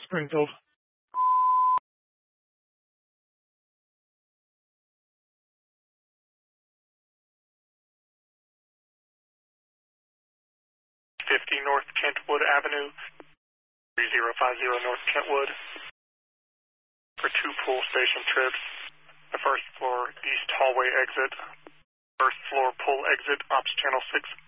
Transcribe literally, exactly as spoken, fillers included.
Springfield. fifty North Kentwood Avenue, three zero five zero North Kentwood, for two pool station trips. The first floor east hallway exit, first floor pool exit, ops channel six